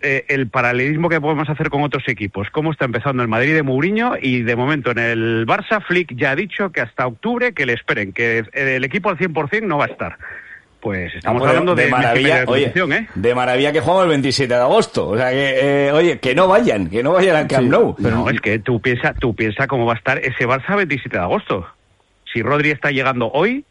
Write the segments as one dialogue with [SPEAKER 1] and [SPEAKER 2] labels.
[SPEAKER 1] el paralelismo que podemos hacer con otros equipos. Cómo está empezando el Madrid de Mourinho y de momento en el Barça, Flick ya ha dicho que hasta octubre que le esperen, que el equipo al 100% no va a estar. Pues estamos hablando de
[SPEAKER 2] maravilla, de maravilla que jugamos el 27 de agosto. O sea que, que no vayan al Camp Nou.
[SPEAKER 1] Pero no, es que tú piensa cómo va a estar ese Barça el 27 de agosto. Si Rodri está llegando hoy,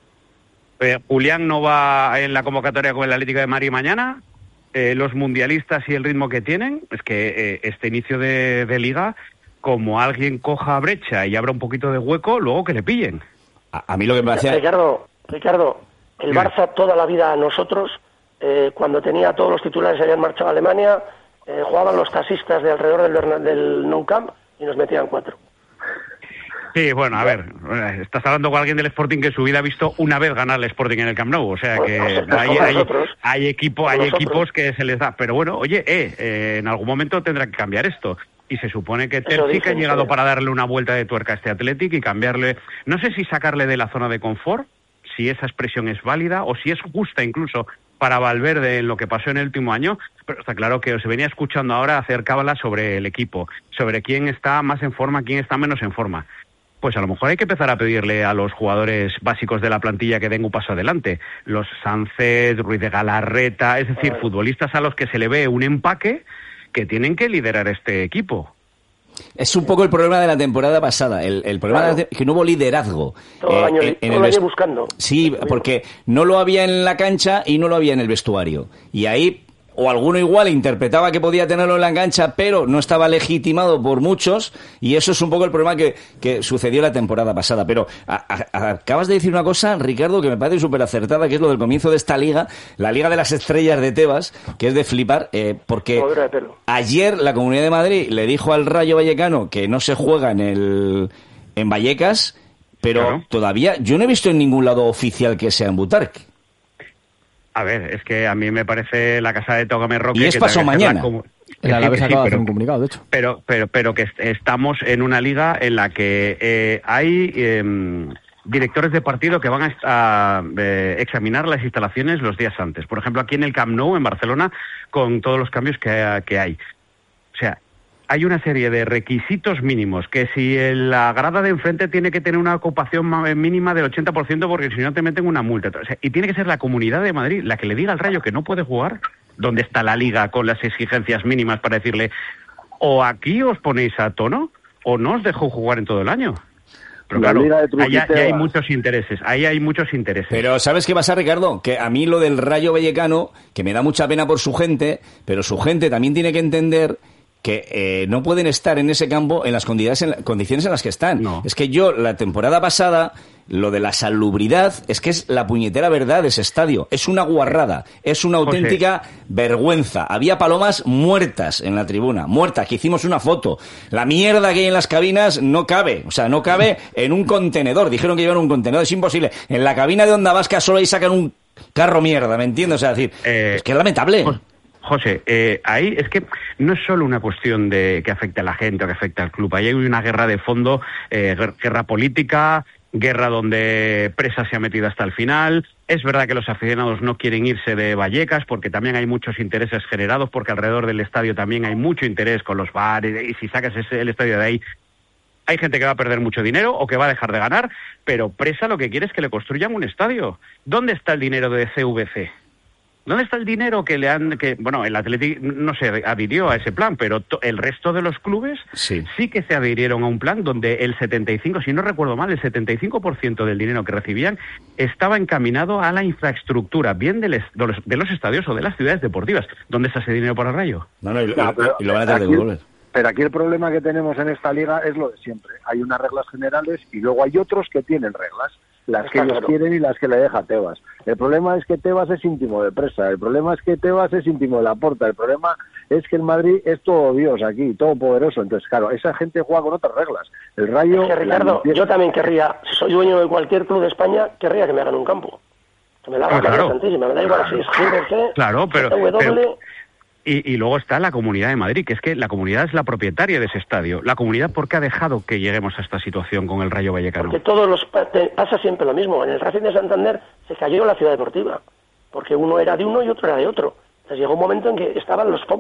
[SPEAKER 1] Julián no va en la convocatoria con el Atlético de Madrid mañana, los mundialistas y el ritmo que tienen, es que este inicio de liga, como alguien coja brecha y abra un poquito de hueco, luego que le pillen.
[SPEAKER 2] A mí lo que me hacía...
[SPEAKER 3] Ricardo, el Barça toda la vida a nosotros, cuando tenía todos los titulares se habían marchado a Alemania, jugaban los taxistas de alrededor del Nou Camp y nos metían 4.
[SPEAKER 1] Sí, bueno, a ver, estás hablando con alguien del Sporting que en su vida ha visto una vez ganar el Sporting en el Camp Nou, o sea que hay equipos que se les da, pero bueno, oye, en algún momento tendrá que cambiar esto. Y se supone que Terzic ha llegado para darle una vuelta de tuerca a este Athletic y cambiarle, no sé si sacarle de la zona de confort, si esa expresión es válida o si es justa incluso para Valverde en lo que pasó en el último año, pero está claro que se venía escuchando ahora hacer cábala sobre el equipo, sobre quién está más en forma, quién está menos en forma. Pues a lo mejor hay que empezar a pedirle a los jugadores básicos de la plantilla que den un paso adelante. Los Sánchez, Ruiz de Galarreta, es decir, futbolistas a los que se le ve un empaque que tienen que liderar este equipo.
[SPEAKER 2] Es un poco el problema de la temporada pasada. El problema es que no hubo liderazgo.
[SPEAKER 3] Todo el año buscando.
[SPEAKER 2] Sí, porque no lo había en la cancha y no lo había en el vestuario. Y ahí... o alguno igual interpretaba que podía tenerlo en la cancha, pero no estaba legitimado por muchos, y eso es un poco el problema que sucedió la temporada pasada. Pero acabas de decir una cosa, Ricardo, que me parece súper acertada, que es lo del comienzo de esta liga, la Liga de las Estrellas de Tebas, que es de flipar, porque ayer la Comunidad de Madrid le dijo al Rayo Vallecano que no se juega en Vallecas, pero todavía yo no he visto en ningún lado oficial que sea en Butarque.
[SPEAKER 1] A ver, es que a mí me parece la casa de Tócame Roque...
[SPEAKER 2] Y es pasó mañana.
[SPEAKER 4] El Alavés acaba de hacer un comunicado, de hecho.
[SPEAKER 1] Pero que estamos en una liga en la que hay directores de partido que van a examinar las instalaciones los días antes. Por ejemplo, aquí en el Camp Nou, en Barcelona, con todos los cambios que hay. O sea, hay una serie de requisitos mínimos, que si la grada de enfrente tiene que tener una ocupación mínima del 80%, porque si no te meten una multa. O sea, y tiene que ser la Comunidad de Madrid la que le diga al Rayo que no puede jugar. ¿Dónde está la Liga con las exigencias mínimas para decirle o aquí os ponéis a tono o no os dejo jugar en todo el año? Pero claro, ahí hay muchos intereses.
[SPEAKER 2] Pero ¿sabes qué pasa, Ricardo? Que a mí lo del Rayo Vallecano, que me da mucha pena por su gente, pero su gente también tiene que entender que no pueden estar en ese campo en las condiciones en las que están.
[SPEAKER 1] No.
[SPEAKER 2] Es que yo, la temporada pasada, lo de la salubridad, es que es la puñetera verdad de ese estadio. Es una guarrada, es una auténtica vergüenza. Había palomas muertas en la tribuna, muertas, que hicimos una foto. La mierda que hay en las cabinas no cabe, no cabe en un contenedor. Dijeron que llevan un contenedor, es imposible. En la cabina de Onda Vasca solo ahí sacan un carro mierda, ¿me entiendes? O sea, decir, es que es lamentable.
[SPEAKER 1] José, ahí es que no es solo una cuestión de que afecte a la gente o que afecte al club. Ahí hay una guerra de fondo, guerra política, guerra donde Presa se ha metido hasta el final. Es verdad que los aficionados no quieren irse de Vallecas porque también hay muchos intereses generados, porque alrededor del estadio también hay mucho interés con los bares, y si sacas el estadio de ahí, hay gente que va a perder mucho dinero o que va a dejar de ganar, pero Presa lo que quiere es que le construyan un estadio. ¿Dónde está el dinero de CVC? ¿Dónde está el dinero que el Athletic no se adhirió a ese plan, pero el resto de los clubes sí que se adhirieron a un plan donde el 75%, si no recuerdo mal, el 75% del dinero que recibían estaba encaminado a la infraestructura, bien de los estadios o de las ciudades deportivas. ¿Dónde está ese dinero para el Rayo?
[SPEAKER 2] Y lo van a tener que devolver.
[SPEAKER 5] Pero aquí el problema que tenemos en esta liga es lo de siempre. Hay unas reglas generales y luego hay otros que tienen reglas. Las que ellos quieren y las que le deja Tebas. El problema es que Tebas es íntimo de Presa, el problema es que Tebas es íntimo de Laporta, el problema es que el Madrid es todo Dios aquí, todo poderoso. Entonces, claro, esa gente juega con otras reglas. El Rayo...
[SPEAKER 3] Es que, Ricardo, yo también querría, si soy dueño de cualquier club de España, querría que me hagan un campo. Que me la hagan santísima, me da igual si es GBC,
[SPEAKER 1] claro, pero y luego está la Comunidad de Madrid, que es que la Comunidad es la propietaria de ese estadio. La Comunidad, ¿por qué ha dejado que lleguemos a esta situación con el Rayo Vallecano?
[SPEAKER 3] Porque pasa siempre lo mismo. En el Racing de Santander se cayó la ciudad deportiva, porque uno era de uno y otro era de otro. Entonces llegó un momento en que estaban los